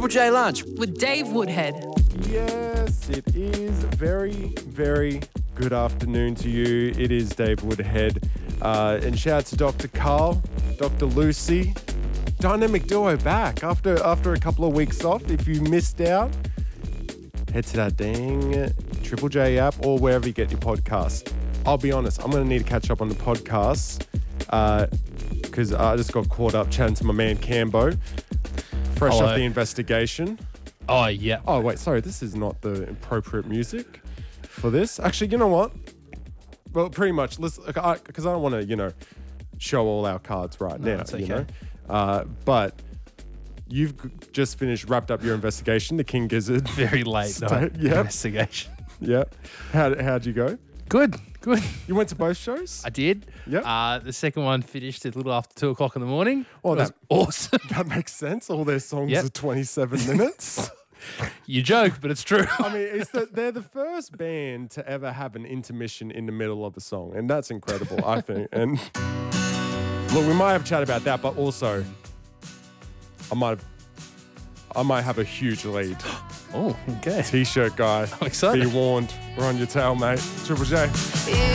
Triple J Lunch. with Dave Woodhead. Yes, it is very, very good afternoon to you. It is Dave Woodhead. And shout out to Dr. Carl, Dr. Lucy. Dynamic duo back after a couple of weeks off. If you missed out, head to that dang Triple J app or wherever you get your podcasts. I'll be honest, I'm going to need to catch up on the podcasts because I just got caught up chatting to my man Cambo, fresh off the investigation. Oh, yeah. Oh, wait, sorry, this is not the appropriate music for this. Actually, you know what? Well, pretty much, because I don't want to, show all our cards right now, that's okay. But you've just wrapped up your investigation, the King Gizzard. Very late investigation. Yeah. How'd you go? Good. You went to both shows? I did. Yeah. The second one finished a little after 2 o'clock in the morning. Oh, It was awesome. That makes sense. All their songs Yep. are 27 minutes. You joke, but it's true. I mean, they're the first band to ever have an intermission in the middle of a song, and that's incredible, I think. And look, we might have a chat about that, but also, I might have a huge lead. Oh, okay. T-shirt guy. I'm excited. Be warned. We're on your tail, mate. Triple J.